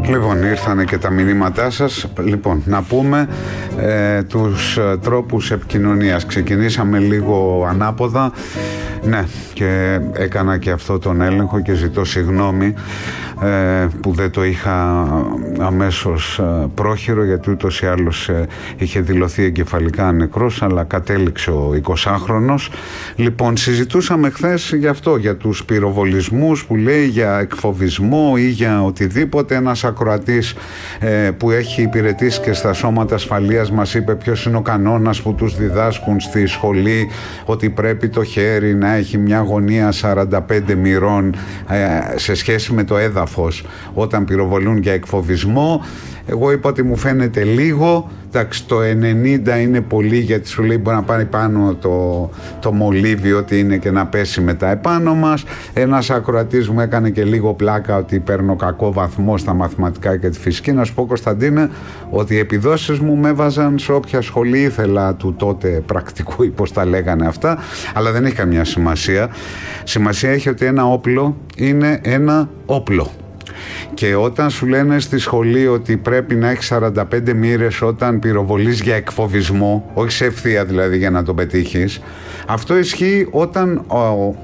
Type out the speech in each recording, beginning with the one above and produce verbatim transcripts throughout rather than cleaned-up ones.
Λοιπόν, ήρθανε και τα μηνύματά σας. Λοιπόν, να πούμε ε, τους ε, τρόπους επικοινωνίας. Ξεκινήσαμε λίγο ανάποδα. Ναι, και έκανα και αυτό τον έλεγχο και ζητώ συγγνώμη ε, που δεν το είχα αμέσως ε, πρόχειρο, γιατί ούτως ή άλλως ε, είχε δηλωθεί εγκεφαλικά νεκρός, αλλά κατέληξε ο εικοσάχρονος. Λοιπόν, συζητούσαμε χθες για αυτό, για τους πυροβολισμούς που λέει, για εκφοβισμό ή για οτιδήποτε. Ένας ακροατής ε, που έχει υπηρετήσει και στα σώματα ασφαλείας μας είπε ποιος είναι ο κανόνας που τους διδάσκουν στη σχολή, ότι πρέπει το χέρι να έχει μια γωνία σαράντα πέντε μοιρών ε, σε σχέση με το έδαφος όταν πυροβολούν για εκφοβισμό. Εγώ είπα ότι μου φαίνεται λίγο. Εντάξει, το ενενήντα είναι πολύ, γιατί σου λέει μπορεί να πάρει πάνω το, το μολύβι, ότι είναι, και να πέσει μετά επάνω μας. Ένας ακροατής μου έκανε και λίγο πλάκα ότι παίρνω κακό βαθμό στα μαθηματικά και τη φυσική. Να σου πω, Κωνσταντίνε, ότι οι επιδόσεις μου με έβαζαν σε όποια σχολή ήθελα του τότε πρακτικού, ή πώς τα λέγανε αυτά, αλλά δεν έχει καμιά σημασία. Σημασία έχει ότι ένα όπλο είναι ένα όπλο. Και όταν σου λένε στη σχολή ότι πρέπει να έχει σαράντα πέντε μοίρες όταν πυροβολείς για εκφοβισμό, όχι σε ευθεία δηλαδή για να το πετύχεις, αυτό ισχύει όταν ο,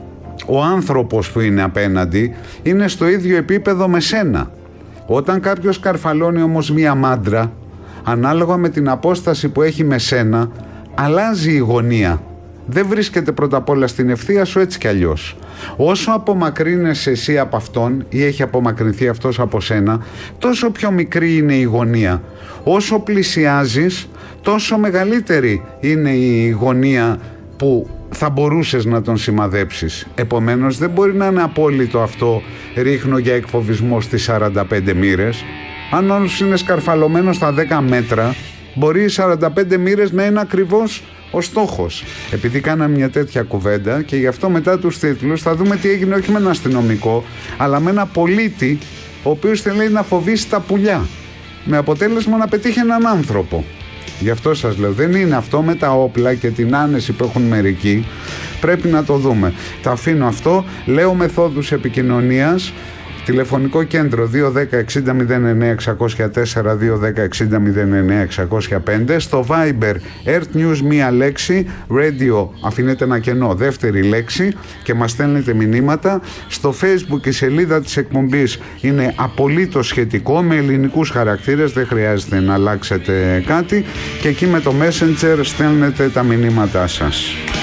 ο άνθρωπος που είναι απέναντι είναι στο ίδιο επίπεδο με σένα. Όταν κάποιος καρφαλώνει όμως μία μάντρα, ανάλογα με την απόσταση που έχει με σένα, αλλάζει η γωνία. Δεν βρίσκεται πρώτα απ' όλα στην ευθεία σου, έτσι κι αλλιώς. Όσο απομακρύνεσαι εσύ από αυτόν ή έχει απομακρυνθεί αυτός από σένα, τόσο πιο μικρή είναι η γωνία. Όσο πλησιάζεις, τόσο μεγαλύτερη είναι η γωνία που θα μπορούσες να τον σημαδέψεις. Επομένως δεν μπορεί να είναι απόλυτο αυτό, ρίχνω για εκφοβισμό στις σαράντα πέντε μοίρες. Αν όλος είναι σκαρφαλωμένος στα δέκα μέτρα, μπορεί οι σαράντα πέντε μοίρες να είναι ακριβώς ο στόχος. Επειδή κάναμε μια τέτοια κουβέντα, και γι' αυτό μετά τους τίτλους θα δούμε τι έγινε, όχι με ένα αστυνομικό, αλλά με ένα πολίτη, ο οποίος θέλει να φοβήσει τα πουλιά, με αποτέλεσμα να πετύχει έναν άνθρωπο. Γι' αυτό σας λέω, δεν είναι αυτό με τα όπλα και την άνεση που έχουν μερικοί. Πρέπει να το δούμε. Τα αφήνω αυτό. Λέω μεθόδους επικοινωνίας. Τηλεφωνικό κέντρο δύο ένα μηδέν εξήντα μηδέν εννέα εξακόσια τέσσερα, δύο ένα μηδέν εξήντα μηδέν εννέα εξακόσια πέντε. Στο Viber Earth News μία λέξη, Radio αφήνετε ένα κενό, δεύτερη λέξη, και μας στέλνετε μηνύματα. Στο Facebook η σελίδα της εκπομπής είναι απολύτως σχετικό, με ελληνικούς χαρακτήρες, δεν χρειάζεται να αλλάξετε κάτι, και εκεί με το Messenger στέλνετε τα μηνύματά σας.